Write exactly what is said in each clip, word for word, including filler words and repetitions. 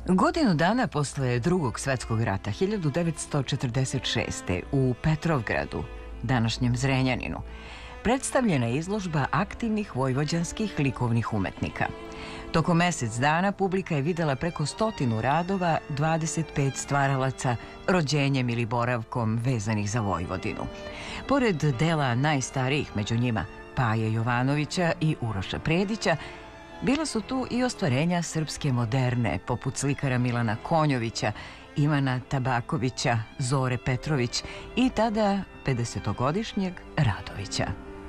Godinu dana posle Drugog svetskog rata, hiljadu devetsto četrdeset šeste. u Petrovgradu, današnjem Zrenjaninu, predstavljena je izložba aktivnih vojvođanskih likovnih umetnika. Tokom mesec dana publika je videla preko stotinu radova dvadeset pet stvaralaca rođenjem ili boravkom vezanih za Vojvodinu. Pored dela najstarijih, među njima Paje Jovanovića i Uroša Predića, bila su tu i ostvarenja srpske moderne, poput slikara Milana Konjovića, Ivana Tabakovića, Zore Petrović i tada pedesetogodišnjeg Radovića.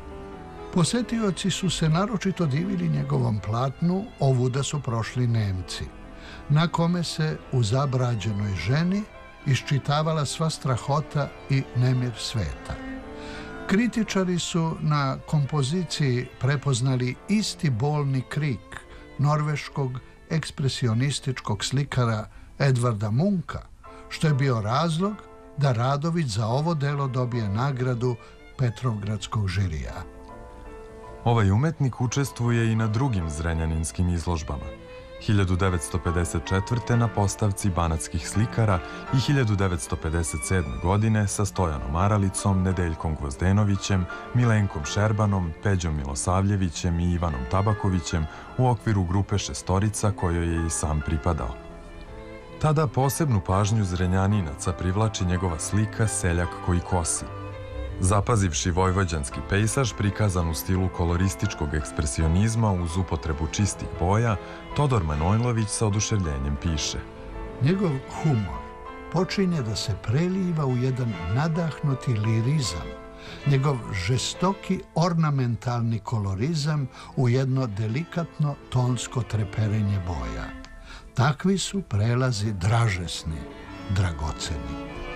Posetioci su se naročito divili njegovom platnu Ovuda su prošli Nemci, na kome se u zabrađenoj ženi iščitavala sva strahota i nemir sveta. Kritičari su na kompoziciji prepoznali isti bolni krik norveškog ekspresionističkog slikara Edvarda Munka, što je bio razlog da Radović za ovo delo dobije nagradu Petrovgradskog žirija. Ovaj umetnik učestvuje i na drugim zrenjaninskim izložbama. hiljadu devetsto pedeset četvrte. na postavci banatskih slikara i hiljadu devetsto pedeset sedme. godine sa Stojanom Aralicom, Nedeljkom Gvozdenovićem, Milenkom Šerbanom, Peđom Milosavljevićem i Ivanom Tabakovićem u okviru grupe Šestorica kojoj je i sam pripadao. Tada posebnu pažnju Zrenjaninaca privlači njegova slika Seljak koji kosi. Zapazivši vojvođanski pejsaž prikazan u stilu kolorističkog ekspresionizma uz upotrebu čistih boja, Todor Manojlović sa oduševljenjem piše: Njegov humor počinje da se preliva u jedan nadahnuti lirizam, njegov žestoki ornamentalni kolorizam u jedno delikatno tonsko treperenje boja. Takvi su prelazi dražesni, dragoceni.